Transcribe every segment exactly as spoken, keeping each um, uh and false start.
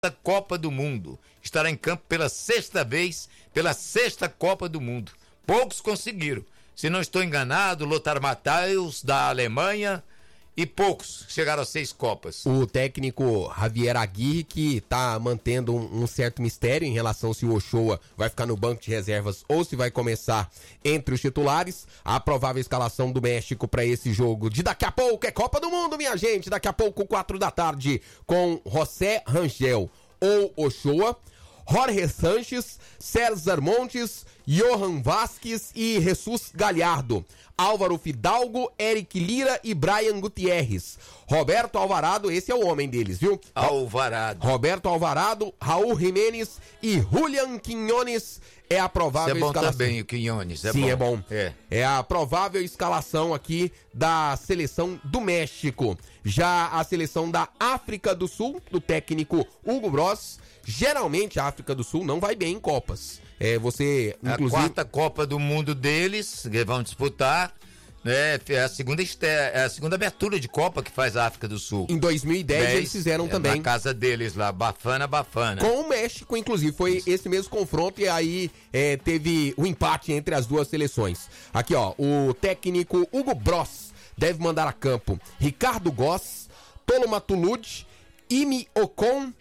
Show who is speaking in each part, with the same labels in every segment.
Speaker 1: Copa do Mundo. Estará em campo pela sexta vez, pela sexta Copa do Mundo. Poucos conseguiram. Se não estou enganado, Lothar Matthäus, da Alemanha, e poucos chegaram a seis Copas.
Speaker 2: O técnico Javier Aguirre, que está mantendo um, um certo mistério em relação se o Ochoa vai ficar no banco de reservas ou se vai começar entre os titulares. A provável escalação do México para esse jogo de daqui a pouco é Copa do Mundo, minha gente. Daqui a pouco, quatro da tarde, com José Rangel ou Ochoa, Jorge Sanches, César Montes, Johan Vasquez e Jesus Galhardo, Álvaro Fidalgo, Eric Lira e Brian Gutierrez, Roberto Alvarado, esse é o homem deles, viu?
Speaker 1: Alvarado.
Speaker 2: Roberto Alvarado, Raul Jiménez e Julian Quiñones é a provável
Speaker 1: Isso é bom
Speaker 2: escalação.
Speaker 1: também, o Quiñones, é
Speaker 2: Sim,
Speaker 1: bom.
Speaker 2: é bom.
Speaker 1: É.
Speaker 2: É a provável escalação aqui da seleção do México. Já a seleção da África do Sul, do técnico Hugo Bross, geralmente a África do Sul não vai bem em Copas. É, você, inclusive...
Speaker 1: A quarta Copa do Mundo deles, que vão disputar, né, é a segunda, é a segunda abertura de Copa que faz a África do Sul.
Speaker 2: Em dois mil e dez
Speaker 1: dez,
Speaker 2: eles fizeram
Speaker 1: é,
Speaker 2: também.
Speaker 1: na casa deles lá, Bafana, Bafana.
Speaker 2: Com o México, inclusive, foi Isso. esse mesmo confronto e aí é, teve o um empate entre as duas seleções. Aqui, ó, o técnico Hugo Bross deve mandar a campo Ricardo Goss, Tolo Matulud, Imi Ocon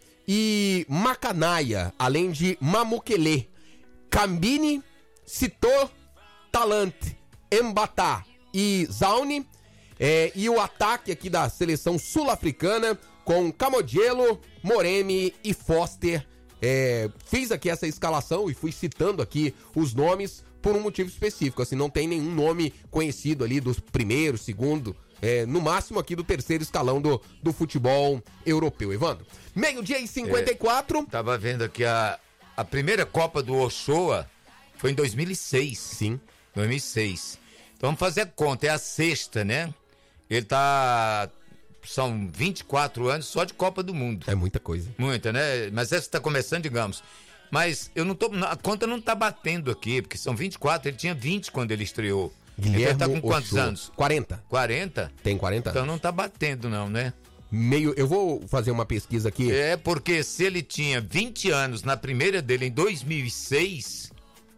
Speaker 2: e Macanaia, além de Mamukele, Cambini, Citô, Talante, Embatá e Zauni, é, e o ataque aqui da seleção sul-africana com Camodielo, Moremi e Foster. É, fiz aqui essa escalação e fui citando aqui os nomes por um motivo específico, assim, não tem nenhum nome conhecido ali dos primeiro, segundo, é, no máximo aqui do terceiro escalão do, do futebol europeu. Evandro, meio-dia e cinquenta e quatro.
Speaker 1: É, tava vendo aqui a, a primeira Copa do Ochoa foi em dois mil e seis.
Speaker 2: Sim.
Speaker 1: dois mil e seis. Então vamos fazer a conta, é a sexta, né? Ele tá... São vinte e quatro anos só de Copa do Mundo.
Speaker 2: É muita coisa.
Speaker 1: Muita, né? Mas essa tá começando, digamos. Mas eu não tô... A conta não tá batendo aqui, porque são vinte e quatro, ele tinha vinte quando ele estreou.
Speaker 2: Guilherme
Speaker 1: então ele tá com quantos
Speaker 2: Ochoa.
Speaker 1: anos?
Speaker 2: quarenta.
Speaker 1: quarenta?
Speaker 2: Tem quarenta
Speaker 1: então
Speaker 2: anos.
Speaker 1: Então não tá batendo não, né?
Speaker 2: Meio... Eu vou fazer uma pesquisa aqui.
Speaker 1: É, porque se ele tinha vinte anos na primeira dele em dois mil e seis,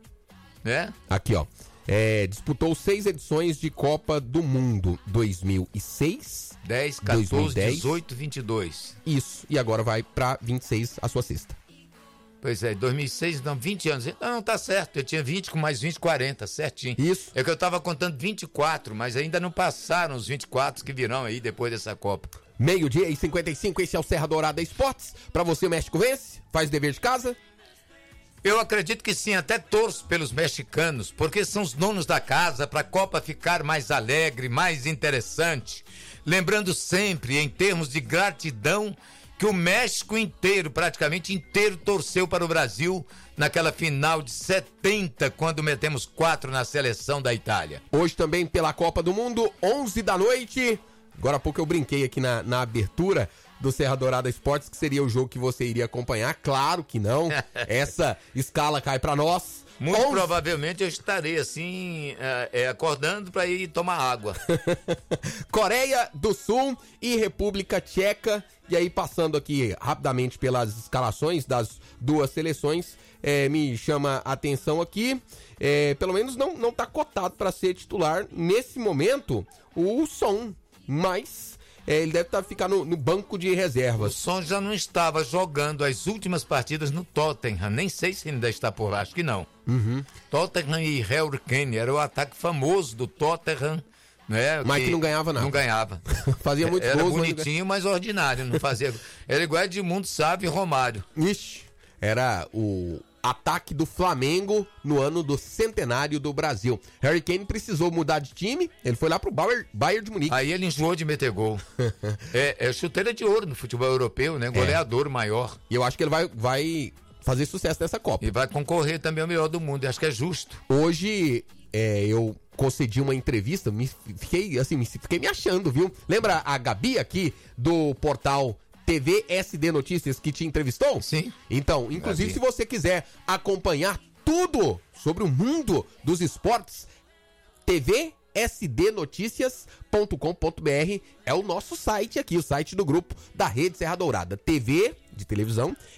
Speaker 1: né?
Speaker 2: Aqui, ó. É, disputou seis edições de Copa do Mundo. dois mil e seis,
Speaker 1: dez, quatorze,
Speaker 2: dois mil e dez,
Speaker 1: dezoito, vinte e dois.
Speaker 2: Isso, e agora vai pra vinte e seis, a sua sexta.
Speaker 1: Pois é, dois mil e seis, não, vinte anos. Não, tá certo, eu tinha vinte com mais vinte, quarenta, certinho.
Speaker 2: Isso.
Speaker 1: É que eu tava contando vinte e quatro, mas ainda não passaram os vinte e quatro que virão aí depois dessa Copa.
Speaker 2: Meio-dia e cinquenta e cinco, esse é o Serra Dourada Esportes. Pra você, o México vence? Faz dever de casa?
Speaker 1: Eu acredito que sim, até torço pelos mexicanos, porque são os donos da casa, para a Copa ficar mais alegre, mais interessante. Lembrando sempre, em termos de gratidão, que o México inteiro, praticamente inteiro, torceu para o Brasil naquela final de setenta, quando metemos quatro na seleção da Itália.
Speaker 2: Hoje também pela Copa do Mundo, onze da noite. Agora há pouco eu brinquei aqui na, na abertura do Serra Dourada Esportes, que seria o jogo que você iria acompanhar. Claro que não. Essa escala cai pra nós.
Speaker 1: Muito
Speaker 2: onze...
Speaker 1: provavelmente eu estarei assim, é, é, acordando para ir tomar água.
Speaker 2: Coreia do Sul e República Tcheca. E aí, passando aqui rapidamente pelas escalações das duas seleções, é, me chama a atenção aqui, é, pelo menos não, não tá cotado para ser titular nesse momento o Son, mas... É, ele deve tá, ficar no, no banco de reservas.
Speaker 1: O Son já não estava jogando as últimas partidas no Tottenham. Nem sei se ainda está por lá, acho que não.
Speaker 2: Uhum.
Speaker 1: Tottenham e Harry Kane era o ataque famoso do Tottenham, né?
Speaker 2: Mas que,
Speaker 1: que
Speaker 2: não ganhava nada.
Speaker 1: Não ganhava. Fazia
Speaker 2: muito
Speaker 1: Era
Speaker 2: gols,
Speaker 1: bonitinho, mas ordinário. Não fazia. Era igual Edmundo Sávio e Romário.
Speaker 2: Ixi, era o ataque do Flamengo no ano do centenário do Brasil. Harry Kane precisou mudar de time, ele foi lá pro Bayern, Bayern de Munique.
Speaker 1: Aí ele enjoou de meter gol. é, é chuteira de ouro no futebol europeu, né? Goleador é. maior.
Speaker 2: E eu acho que ele vai, vai fazer sucesso nessa Copa.
Speaker 1: E vai concorrer também ao melhor do mundo, eu acho que é justo.
Speaker 2: Hoje, é, eu concedi uma entrevista, me fiquei assim, me, fiquei me achando, viu? Lembra a Gabi aqui do portal T V S D Notícias que te entrevistou?
Speaker 1: Sim.
Speaker 2: Então, inclusive, se você quiser acompanhar tudo sobre o mundo dos esportes, T V S D noticias ponto com ponto b r é o nosso site aqui, o site do grupo da Rede Serra Dourada. T V de televisão,